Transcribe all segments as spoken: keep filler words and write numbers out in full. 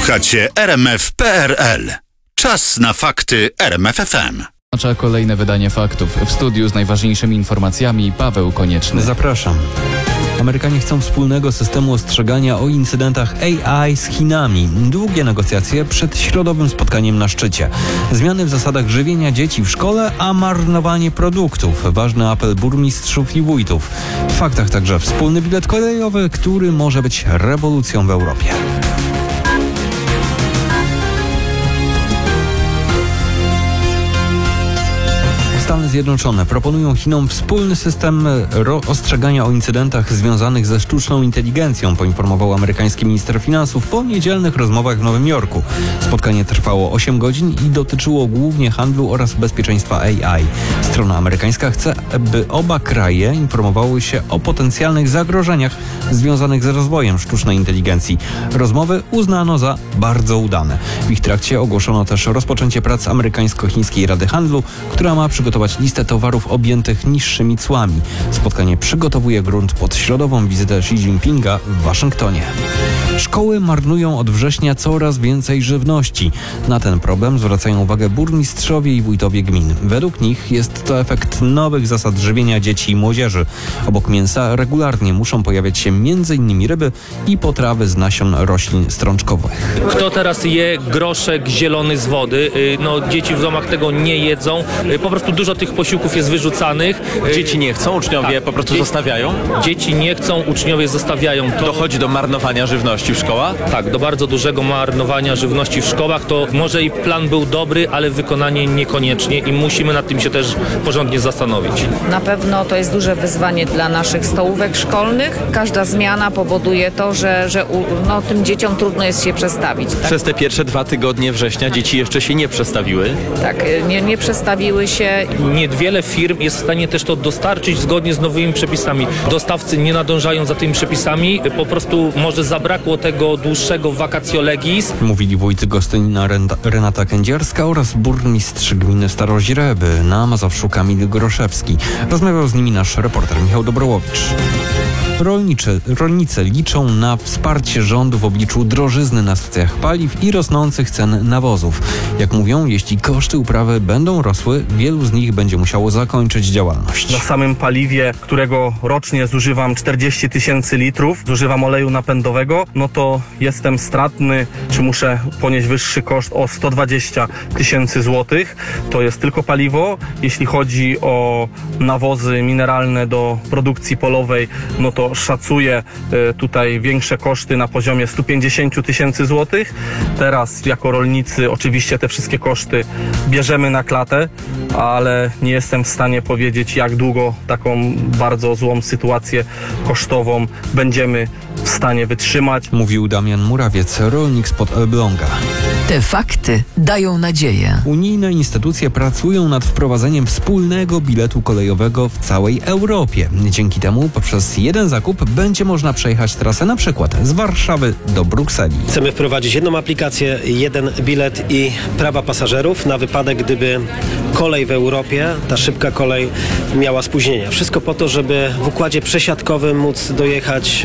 Słuchacie R M F kropka P R L. Czas na fakty R M F F M. Oznacza kolejne wydanie faktów. W studiu z najważniejszymi informacjami Paweł Konieczny. Zapraszam. Amerykanie chcą wspólnego systemu ostrzegania o incydentach A I z Chinami. Długie negocjacje przed środowym spotkaniem na szczycie. Zmiany w zasadach żywienia dzieci w szkole, a marnowanie produktów. Ważny apel burmistrzów i wójtów. W faktach także wspólny bilet kolejowy, który może być rewolucją w Europie. Stany Zjednoczone proponują Chinom wspólny system ostrzegania o incydentach związanych ze sztuczną inteligencją, poinformował amerykański minister finansów po niedzielnych rozmowach w Nowym Jorku. Spotkanie trwało osiem godzin i dotyczyło głównie handlu oraz bezpieczeństwa A I. Strona amerykańska chce, by oba kraje informowały się o potencjalnych zagrożeniach związanych z rozwojem sztucznej inteligencji. Rozmowy uznano za bardzo udane. W ich trakcie ogłoszono też rozpoczęcie prac amerykańsko-chińskiej Rady Handlu, która ma przygotować listę towarów objętych niższymi cłami. Spotkanie przygotowuje grunt pod środową wizytę Xi Jinpinga w Waszyngtonie. Szkoły marnują od września coraz więcej żywności. Na ten problem zwracają uwagę burmistrzowie i wójtowie gmin. Według nich jest to efekt nowych zasad żywienia dzieci i młodzieży. Obok mięsa regularnie muszą pojawiać się między innymi ryby i potrawy z nasion roślin strączkowych. Kto teraz je groszek zielony z wody? No, dzieci w domach tego nie jedzą. Po prostu dużo tych posiłków jest wyrzucanych. Dzieci nie chcą, uczniowie tak, po prostu dzie- zostawiają? Dzieci nie chcą, uczniowie zostawiają. To Dochodzi do marnowania żywności w szkołach? tak, do bardzo dużego marnowania żywności w szkołach. To może i plan był dobry, ale wykonanie niekoniecznie i musimy nad tym się też porządnie zastanowić. Na pewno to jest duże wyzwanie dla naszych stołówek szkolnych. Każda zmiana powoduje to, że, że u, no, tym dzieciom trudno jest się przestawić. Tak, Przez te pierwsze dwa tygodnie września dzieci jeszcze się nie przestawiły. tak nie, nie przestawiły się. Niewiele firm jest w stanie też to dostarczyć zgodnie z nowymi przepisami. Dostawcy nie nadążają za tymi przepisami, po prostu może zabrakło tego dłuższego vacatio legis. Mówili wójt Gostynina Renata Kędzierska oraz burmistrz gminy Staroźreby na Mazowszu Kamil Groszewski. Rozmawiał z nimi nasz reporter Michał Dobrołowicz. Rolniczy, rolnicy liczą na wsparcie rządu w obliczu drożyzny na stacjach paliw i rosnących cen nawozów. Jak mówią, jeśli koszty uprawy będą rosły, wielu z nich będzie musiało zakończyć działalność. Na samym paliwie, którego rocznie zużywam czterdzieści tysięcy litrów, zużywam oleju napędowego, no to jestem stratny, czy muszę ponieść wyższy koszt o sto dwadzieścia tysięcy złotych. To jest tylko paliwo. Jeśli chodzi o nawozy mineralne do produkcji polowej, no to szacuję tutaj większe koszty na poziomie sto pięćdziesiąt tysięcy złotych. Teraz jako rolnicy oczywiście te wszystkie koszty bierzemy na klatę, ale nie jestem w stanie powiedzieć, jak długo taką bardzo złą sytuację kosztową będziemy w stanie wytrzymać. Mówił Damian Murawiec, rolnik spod Elbląga. Te fakty dają nadzieję. Unijne instytucje pracują nad wprowadzeniem wspólnego biletu kolejowego w całej Europie. Dzięki temu poprzez jeden zakup będzie można przejechać trasę na przykład z Warszawy do Brukseli. Chcemy wprowadzić jedną aplikację, jeden bilet i prawa pasażerów na wypadek, gdyby kolej w Europie, ta szybka kolej miała spóźnienia. Wszystko po to, żeby w układzie przesiadkowym móc dojechać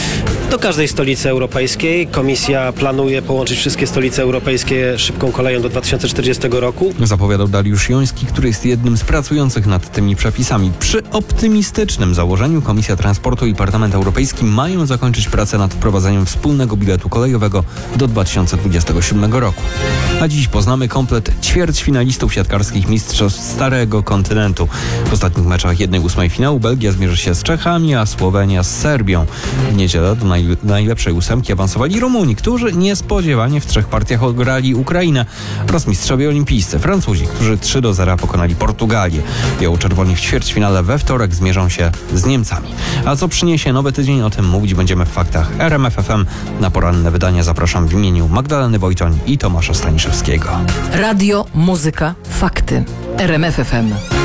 do każdej stolicy europejskiej. Komisja planuje połączyć wszystkie stolice europejskie szybką koleją do dwa tysiące czterdziestego roku. Zapowiadał Dariusz Joński, który jest jednym z pracujących nad tymi przepisami. Przy optymistycznym założeniu Komisja Transportu i Parlament Europejski mają zakończyć pracę nad wprowadzeniem wspólnego biletu kolejowego do dwa tysiące dwudziestego siódmego roku. A dziś poznamy komplet ćwierćfinalistów siatkarskich mistrzostw Starego Kontynentu. W ostatnich meczach jednej ósmej finału Belgia zmierzy się z Czechami, a Słowenia z Serbią. W niedzielę do naj- najlepszej ósemki awansowali Rumuni, którzy niespodziewanie w trzech partiach ograli Ukrainę, oraz mistrzowie olimpijscy Francuzi, którzy trzy do zera pokonali Portugalię. Biało-czerwoni w ćwierćfinale we wtorek zmierzą się z Niemcami. A co przyniesie nowy tydzień, o tym mówić będziemy w faktach R M F F M. Na poranne wydanie zapraszam w imieniu Magdaleny Wojtoń i Tomasza Staniszewskiego. Radio, muzyka, fakty. R M F F M.